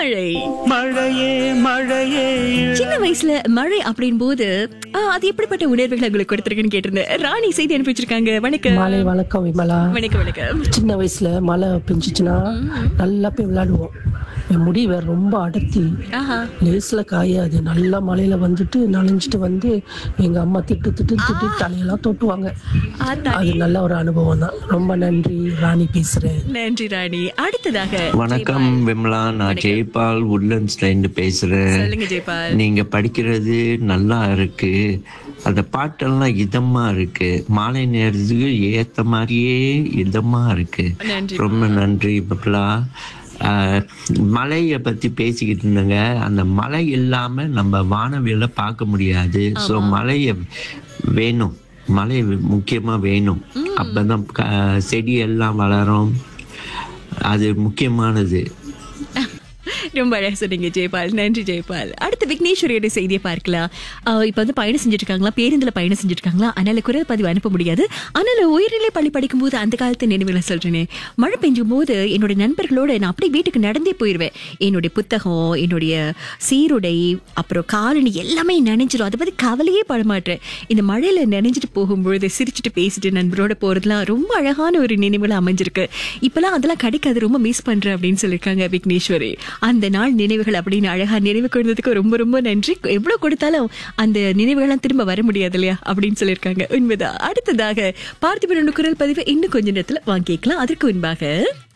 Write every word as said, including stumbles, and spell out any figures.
மழை. மழையே மழையே. சின்ன வயசுல மழை அப்படின் போது ஆ, அது எப்படிப்பட்ட உணர்வுகள் உங்களுக்கு கொடுத்திருக்குன்னு கேட்டிருந்தேன். ராணி செய்தி அனுப்பி வச்சிருக்காங்க. வணக்கம். மாலை வணக்கம் விமலா. வணக்கம் வணக்கம். சின்ன வயசுல மழை பெஞ்சிச்சுன்னா நல்லா போய் விளையாடுவோம். என் முடி வேற ரொம்ப அடர்த்தி, ஆஹா. லேஸ்ல காயாது. நல்லா மழையில வந்துட்டு நனைஞ்சிட்டு வந்து எங்க அம்மா திட்டு திட்டு திட்டு தலையெல்லாம் தொட்டுவாங்க. ஆத்தாடி. அது நல்ல ஒரு அனுபவம் தான். ரொம்ப நன்றி. ராணி பேசுறேன். நன்றி ராணி. அடுத்ததாக வணக்கம் விமலா, நான் ஜெய்பால் உட்லண்ட்ஸ்ல இருந்து பேசுறேன். சொல்லுங்க ஜெயபால். நீங்க படிக்கிறது நல்லா இருக்கு, அந்த பாட்டெல்லாம் இதமா இருக்கு, மாலை நேரத்துக்கு ஏத்த மாதிரியே இதமா இருக்கு. நன்றி. ரொம்ப நன்றி விமலா. ஆஹ், மலையை பத்தி பேசிக்கிட்டு இருந்தேங்க. அந்த மலை இல்லாம நம்ம வானவியல பார்க்க முடியாது. ஸோ மலையை வேணும், மழை முக்கியமா வேணும். அப்பதான் க- செடி எல்லாம் வளரும். அது முக்கியமானது. ரொம்ப அழகா சொன்னீங்க ஜெயபால். நன்றி ஜெயபால். அடுத்து விக்னேஸ்வரியோட செய்தியை பார்க்கலாம். ஆஹ் இப்ப வந்து பயணம் செஞ்சுட்டு இருக்காங்களா, பேருந்துல பயணம் செஞ்சுட்டு இருக்காங்களா, அதனால குரல் பதிவு அனுப்ப முடியாது. அதனால உயர்நிலை பள்ளி படிக்கும் போது அந்த காலத்து நினைவுகளை சொல்றேனே. மழை பெஞ்சும் போது என்னோட நண்பர்களோட நான் அப்படியே வீட்டுக்கு நடந்தே போயிருவேன். என்னுடைய புத்தகம், என்னுடைய சீருடை, அப்புறம் காலணி எல்லாமே நனைஞ்சிரும். அதை பத்தி கவலையே பட மாட்டேன். இந்த மழையில நனைஞ்சிட்டு போகும்பொழுது சிரிச்சுட்டு பேசிட்டு நண்பரோட போறதுலாம் ரொம்ப அழகான ஒரு நினைவுகள் அமைஞ்சிருக்கு. இப்பெல்லாம் அதெல்லாம் கிடைக்காது, ரொம்ப மிஸ் பண்றேன் அப்படின்னு சொல்லியிருக்காங்க விக்னேஸ்வரி. அந்த நாள் நினைவுகள் அப்படின்னு அழகா நினைவு கொடுத்ததுக்கு ரொம்ப ரொம்ப நன்றி. எவ்வளவு கொடுத்தாலும் அந்த நினைவுகள்லாம் திரும்ப வர முடியாது இல்லையா அப்படின்னு சொல்லியிருக்காங்க. உண்மைதான். அடுத்ததாக பார்த்திபனோட குரல் பதிவு இன்னும் கொஞ்ச நேரத்துல வாங்கிக்கலாம். அதற்கு முன்பாக